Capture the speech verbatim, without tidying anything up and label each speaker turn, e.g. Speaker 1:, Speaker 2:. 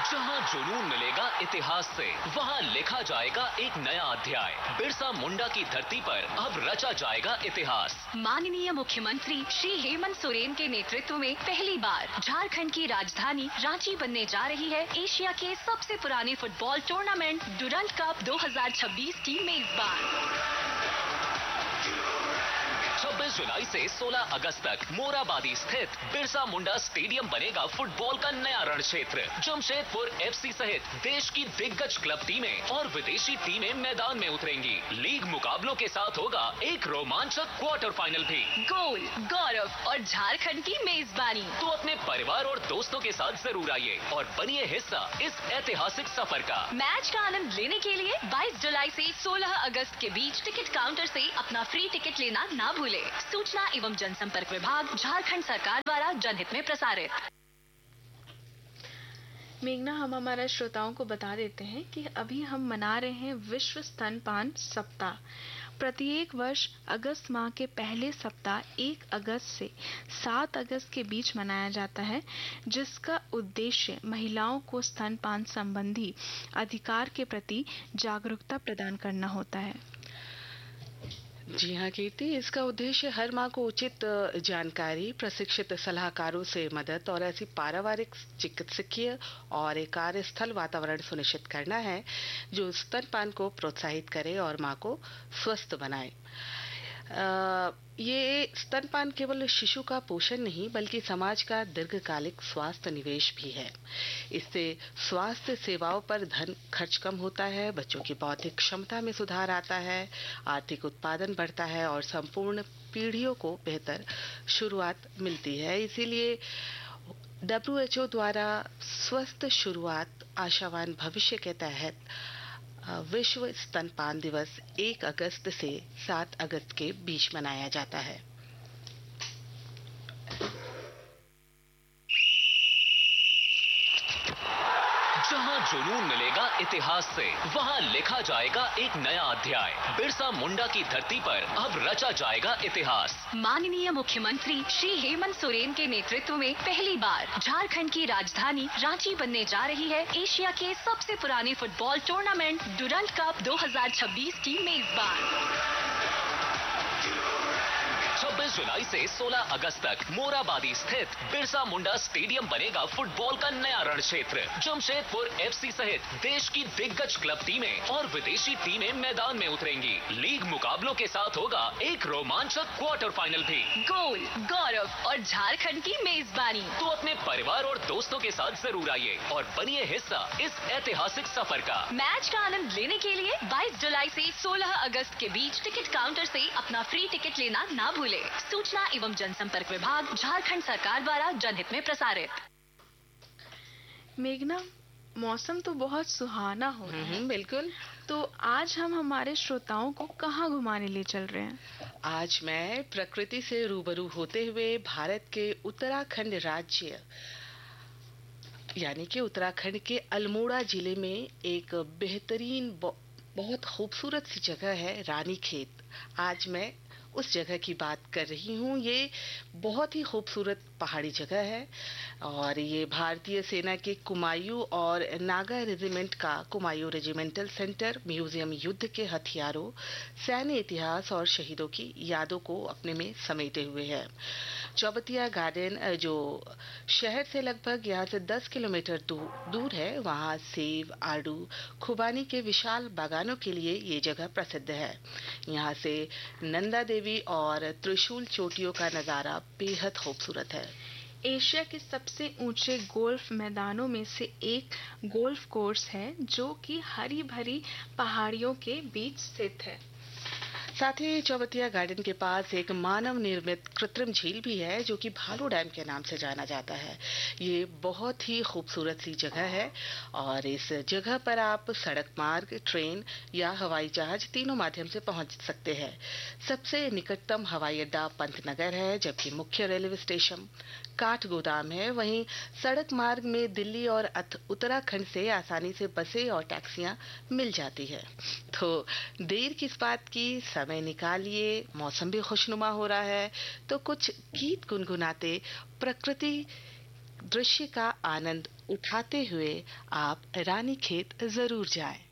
Speaker 1: जहाँ जुनून मिलेगा इतिहास से, वहाँ लिखा जाएगा एक नया अध्याय। बिरसा मुंडा की धरती पर अब रचा जाएगा इतिहास।
Speaker 2: माननीय मुख्यमंत्री श्री हेमंत सोरेन के नेतृत्व में पहली बार झारखंड की राजधानी रांची बनने जा रही है एशिया के सबसे पुराने फुटबॉल टूर्नामेंट डुरंड कप दो हज़ार छब्बीस की मेजबान।
Speaker 1: छब्बीस जुलाई से सोलह अगस्त तक मोराबादी स्थित बिरसा मुंडा स्टेडियम बनेगा फुटबॉल का नया रण क्षेत्र। जमशेदपुर एफसी सहित देश की दिग्गज क्लब टीमें और विदेशी टीमें मैदान में उतरेंगी। लीग मुकाबलों के साथ होगा एक रोमांचक क्वार्टर फाइनल भी।
Speaker 2: गोल, गौरव और झारखंड की मेजबानी।
Speaker 1: तो अपने परिवार और दोस्तों के साथ जरूर आइए और बनिए हिस्सा इस ऐतिहासिक सफर का।
Speaker 2: मैच का आनंद लेने के लिए बाईस जुलाई से सोलह अगस्त के बीच टिकट काउंटर से अपना फ्री टिकट लेना ना भूलें। सूचना एवं जनसंपर्क विभाग, झारखंड सरकार द्वारा जनहित में प्रसारित।
Speaker 3: मेघना, हम हमारे श्रोताओं को बता देते हैं कि अभी हम मना रहे हैं विश्व स्तनपान सप्ताह। प्रत्येक वर्ष अगस्त माह के पहले सप्ताह एक अगस्त से सात अगस्त के बीच मनाया जाता है, जिसका उद्देश्य महिलाओं को स्तनपान संबंधी अधिकार के प्रति जागरूकता प्रदान करना होता है।
Speaker 4: जी हाँ कीर्ति, इसका उद्देश्य हर माँ को उचित जानकारी, प्रशिक्षित सलाहकारों से मदद और ऐसी पारिवारिक, चिकित्सकीय और एक कार्यस्थल वातावरण सुनिश्चित करना है जो स्तनपान को प्रोत्साहित करे और माँ को स्वस्थ बनाए। आ, ये स्तनपान केवल शिशु का पोषण नहीं बल्कि समाज का दीर्घकालिक स्वास्थ्य निवेश भी है। इससे स्वास्थ्य सेवाओं पर धन खर्च कम होता है, बच्चों की बौद्धिक क्षमता में सुधार आता है, आर्थिक उत्पादन बढ़ता है और संपूर्ण पीढ़ियों को बेहतर शुरुआत मिलती है। इसीलिए डब्ल्यू एच ओ द्वारा स्वस्थ शुरुआत आशावान भविष्य के तहत विश्व स्तनपान दिवस एक अगस्त से सात अगस्त के बीच मनाया जाता है।
Speaker 1: जहाँ जुनून मिलेगा इतिहास से, वहाँ लिखा जाएगा एक नया अध्याय। बिरसा मुंडा की धरती पर अब रचा जाएगा इतिहास।
Speaker 2: माननीय मुख्यमंत्री श्री हेमंत सोरेन के नेतृत्व में पहली बार झारखंड की राजधानी रांची बनने जा रही है एशिया के सबसे पुराने फुटबॉल टूर्नामेंट डुरंड कप दो हज़ार छब्बीस की मेजबान।
Speaker 1: छब्बीस जुलाई से सोलह अगस्त तक मोराबादी स्थित बिरसा मुंडा स्टेडियम बनेगा फुटबॉल का नया रण क्षेत्र। जमशेदपुर एफसी सहित देश की दिग्गज क्लब टीमें और विदेशी टीमें मैदान में उतरेंगी। लीग मुकाबलों के साथ होगा एक रोमांचक क्वार्टर फाइनल भी।
Speaker 2: गोल, गौरव और झारखंड की मेजबानी।
Speaker 1: तो अपने परिवार और दोस्तों के साथ जरूर आइए और बनिए हिस्सा इस ऐतिहासिक सफर का।
Speaker 2: मैच का आनंद लेने के लिए बाईस जुलाई से सोलह अगस्त के बीच टिकट काउंटर से अपना फ्री टिकट लेना ना भूलें। सूचना एवं जनसंपर्क विभाग, झारखंड सरकार द्वारा जनहित में प्रसारित।
Speaker 3: मेघना, मौसम तो बहुत सुहाना हो रहा है।
Speaker 4: बिल्कुल।
Speaker 3: तो आज हम हमारे श्रोताओं को कहाँ घुमाने ले चल रहे हैं?
Speaker 4: आज मैं प्रकृति से रूबरू होते हुए भारत के उत्तराखंड राज्य यानी कि उत्तराखंड के अल्मोड़ा जिले में एक बेहतरीन बहुत खूबसूरत सी जगह है रानीखेत। आज मैं उस जगह की बात कर रही हूँ। ये बहुत ही खूबसूरत पहाड़ी जगह है और ये भारतीय सेना के कुमायूं और नागा रेजिमेंट का कुमायूं रेजिमेंटल सेंटर म्यूजियम युद्ध के हथियारों, सैन्य इतिहास और शहीदों की यादों को अपने में समेटे हुए है। चौबतिया गार्डन जो शहर से लगभग यहाँ से दस किलोमीटर दूर दूर है, वहाँ सेब, आड़ू, खुबानी के विशाल बागानों के लिए ये जगह प्रसिद्ध है। यहाँ से नंदा देवी और त्रिशूल चोटियों का नजारा बेहद खूबसूरत है।
Speaker 3: एशिया के सबसे ऊंचे गोल्फ मैदानों में से एक गोल्फ कोर्स है जो कि हरी भरी पहाड़ियों के बीच स्थित है।
Speaker 4: साथ ही चौबतिया गार्डन के पास एक मानव निर्मित कृत्रिम झील भी है जो कि भालू डैम के नाम से जाना जाता है। ये बहुत ही खूबसूरत सी जगह है और इस जगह पर आप सड़क मार्ग, ट्रेन या हवाई जहाज तीनों माध्यम से पहुंच सकते हैं। सबसे निकटतम हवाई अड्डा पंतनगर है, जबकि मुख्य रेलवे स्टेशन काठगोदाम है। वहीं सड़क मार्ग में दिल्ली और उत्तराखंड से आसानी से बसें और टैक्सियां मिल जाती है। तो देर किस बात की, समय निकालिए। मौसम भी खुशनुमा हो रहा है तो कुछ गीत गुनगुनाते प्रकृति दृश्य का आनंद उठाते हुए आप रानीखेत जरूर जाएं।